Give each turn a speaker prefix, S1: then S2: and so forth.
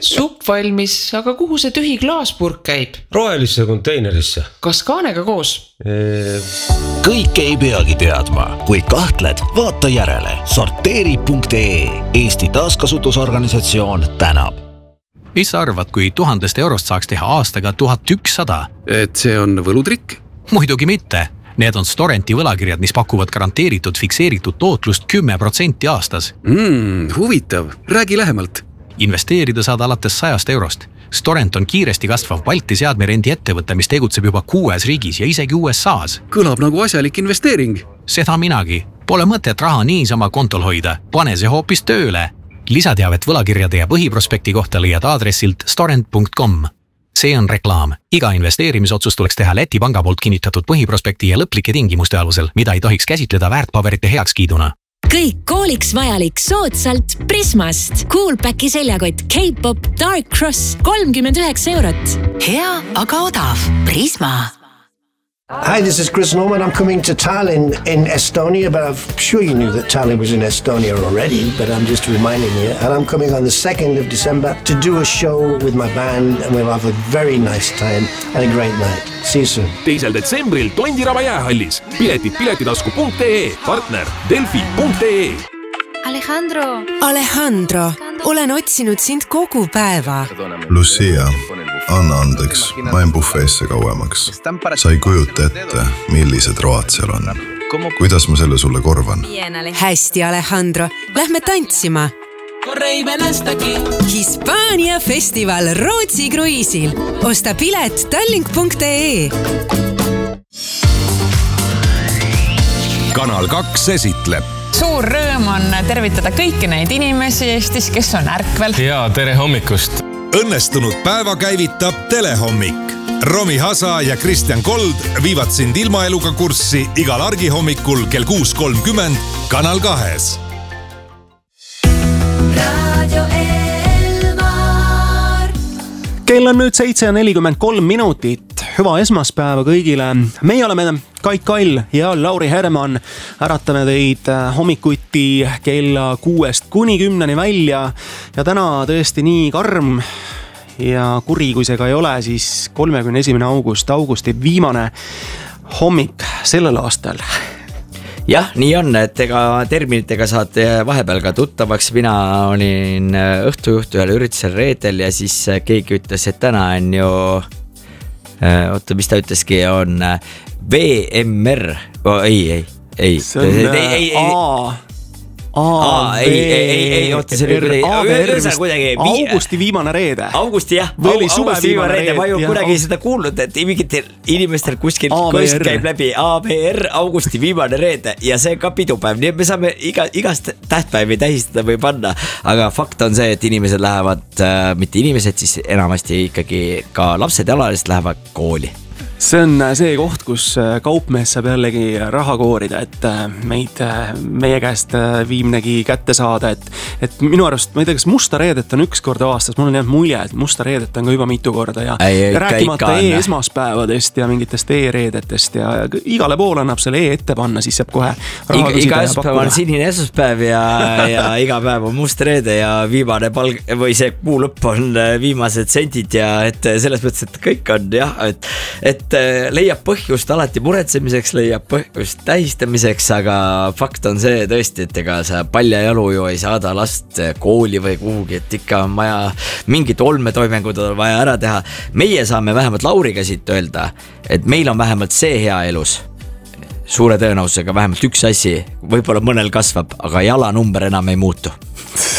S1: Supp valmis, aga kuhu see tühi klaaspurk käib?
S2: Rohelisse konteinerisse.
S1: Kas kaanega koos?
S3: Kõike ei peagi teadma. Kui kahtled, vaata järele. Sorteeri.ee Eesti taaskasutusorganisatsioon tänab.
S4: Mis arvad, kui 1000 eurost saaks teha aastaga 1100?
S5: Et see on võlutrikk?
S4: Muidugi mitte. Need on Storenti võlakirjad, mis pakuvad garanteeritud fikseeritud tootlust 10% aastas.
S5: Huvitav. Räägi lähemalt.
S4: Investeerida saad alates 100 eurost. Storent on kiiresti kasvav Balti seadmerendi ettevõte, mis tegutseb juba 6 riigis ja isegi USA's.
S5: Kõlab nagu asjalik investeering.
S4: Seda minagi. Pole mõtet raha niisama kontol hoida. Pane see hoopis tööle. Lisateavet võlakirjade ja põhiprospekti kohta leiad aadressilt storent.com. See on reklaam. Iga investeerimisotsust tuleks teha Läti panga poolt kinnitatud põhiprospekti ja lõplike tingimuste alusel, mida ei tohiks käsitleda väärtpaberite heakskiiduna.
S6: Kõik kooliks vajalik soodsalt Prismast. Coolpacki seljakott K-Pop Dark Cross 39 eurot. Hea, aga odav. Prisma.
S7: Hi, this is Chris Norman. I'm coming to Tallinn in Estonia, but I'm sure you knew that Tallinn was in Estonia already, but I'm just reminding you. And I'm coming on the 2nd of December to do a show with my band, and we'll have a very nice time and a great night. See you soon.
S8: 2. detsembril Tondiraba jäähallis. Piletid piletitasku.ee, partner Delfi.ee.
S9: Alejandro, olen otsinud sind kogu päeva.
S10: Lucia, anna andeks, ma jäin bufeesse kauemaks. Sa ei kujuta ette, millised road seal on. Kuidas ma selle sulle korvan?
S9: Hästi, Alejandro. Lähme tantsima. Hispaania festival Rootsi kruiisil. Osta pilet tallink.ee.
S8: Kanal 2 esitleb.
S11: Suur rõõm on tervitada kõiki neid inimesi Eestis, kes on ärkvel.
S12: Ja tere hommikust.
S13: Õnnestunud päeva käivitab Telehommik. Romi Hasa ja Kristjan Kold viivad sind ilmaeluga kurssi igal argihommikul kell 6.30 Kanal 2.
S14: Kell on nüüd 7:43 minutit. Hüva esmaspäeva kõigile. Meie oleme Kait Kall ja Lauri Herman. Äratame teid hommikuti kella 6 kuni 10 välja. Ja täna tõesti nii karm ja kuri, kui see ka ei ole, siis 31. augusti viimane hommik sellel aastal.
S15: Jah, nii on, et ega terminitega saate vahepeal ka tuttavaks. Mina olin õhtujuht ühel üritusel reedel ja siis keegi ütles, et täna on ju, mis ta ütleski, on VMR. Ei.
S14: See on augusti viimane reede.
S15: Augusti viimane reede. Ma ei ole kunagi seda kuulnud, et mingitel inimestel kuskil käib läbi ABR augusti viimane reede ja see on ka pidupäev. Nii et me saame igast tähtpäevi tähistada või panna. Aga fakt on see, et inimesed lähevad, mitte inimesed, siis enamasti ikkagi ka lapsed ja alalised lähevad kooli.
S14: See on see koht, kus kaupmees saab jällegi raha koorida, et meie käest viimnegi kätte saada, et minu arust, ma ei tea, kas musta reedet on üks kord aastas, mul on jäänud mulje, et musta reedet on ka juba mitu korda ja rääkimata esmaspäevadest ja mingitest reedetest ja igale pool annab selle ette panna, siis saab kohe raha küsida.
S15: Iga esmaspäev on sinine esmaspäev ja iga päev on must reede ja viimane palg või see kuu lõpp on viimased sendid ja et selles mõttes, et kõik on jah, et leiab põhjust alati muretsemiseks, leiab põhjust tähistamiseks, aga fakt on see tõesti, et ega sa palja jalu ju ei saada last kooli või kuhugi, et ikka on vaja mingid olmetoimengud on vaja ära teha. Meie saame vähemalt Lauriga siit öelda, et meil on vähemalt see hea elus. Suure tõenäosusega vähemalt üks asi, võib-olla mõnel kasvab, aga jalanumber enam ei muutu.